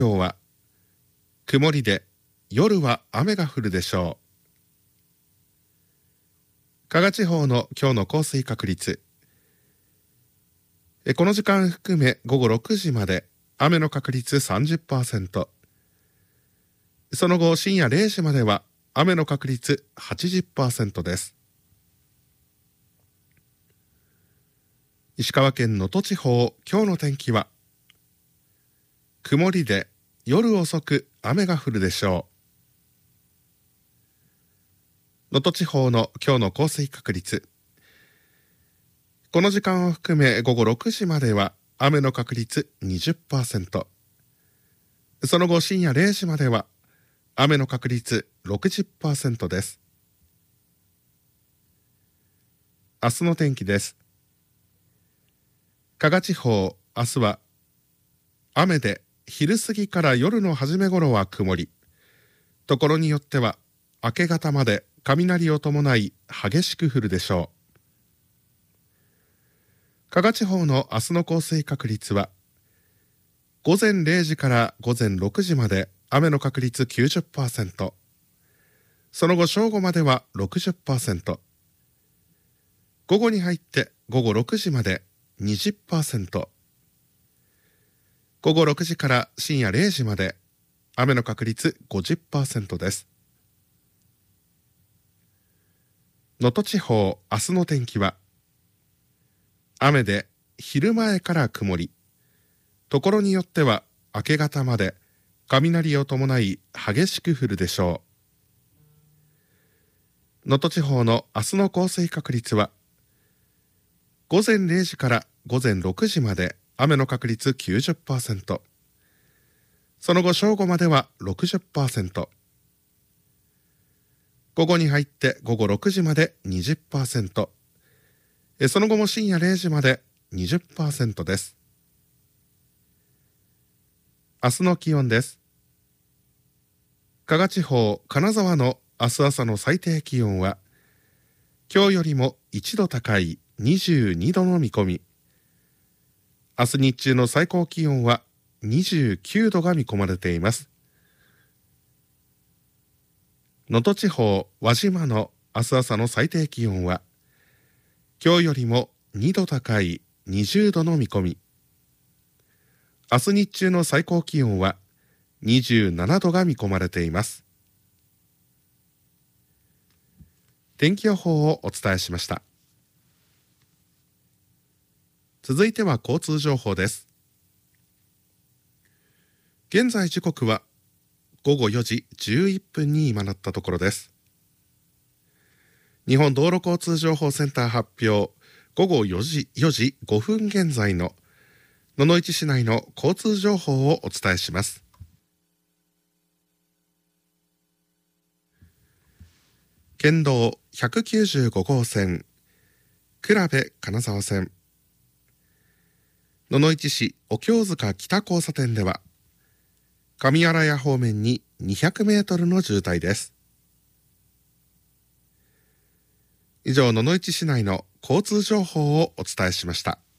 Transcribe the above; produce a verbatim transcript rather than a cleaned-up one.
今日は曇りで夜は雨が降るでしょう。加賀地方の今日の降水確率。えこの時間含め午後ろくじまで雨の確率 さんじゅっパーセント。その後深夜れいじまでは雨の確率 はちじゅっパーセント です。石川県能登地方、今日の天気は曇りで夜遅く雨が降るでしょう。能登地方の今日の降水確率。この時間を含め午後ろくじまでは雨の確率 にじゅっパーセント。その後深夜れいじまでは雨の確率 ろくじゅっパーセント です。明日の天気です。加賀地方、明日は雨で昼過ぎから夜の初め頃は曇り、ところによっては明け方まで雷を伴い激しく降るでしょう。加賀地方の明日の降水確率は午前れいじから午前ろくじまで雨の確率 きゅうじゅっパーセント、その後正午までは ろくじゅっパーセント、午後に入って午後ろくじまで にじゅっパーセント、午後ろくじから深夜れいじまで雨の確率 ごじゅっパーセント です。能登地方、明日の天気は雨で昼前から曇り、ところによっては明け方まで雷を伴い激しく降るでしょう。能登地方の明日の降水確率は午前れいじから午前ろくじまで雨の確率 きゅうじゅっパーセント、その後正午までは ろくじゅっパーセント、午後に入って午後ろくじまで にじゅっパーセント、その後も深夜れいじまで にじゅっパーセント です。明日の気温です。加賀地方、金沢の明日朝の最低気温は今日よりもいちど高いにじゅうにどの見込み。明日日中の最高気温はにじゅうきゅうどが見込まれています。能登地方、輪島の明日朝の最低気温は今日よりもにど高いにじゅうどの見込み。明日日中の最高気温はにじゅうななどが見込まれています。天気予報をお伝えしました。続いては交通情報です。現在時刻はごごよじじゅういっぷんに今なったところです。日本道路交通情報センター発表、ごごよじごふん現在の野々市市内の交通情報をお伝えします。県道ひゃくきゅうじゅうごごうせん、倉部金沢線、野々市市お経塚北交差点では上新谷方面ににひゃくメートルの渋滞です。以上、野々市市内の交通情報をお伝えしました。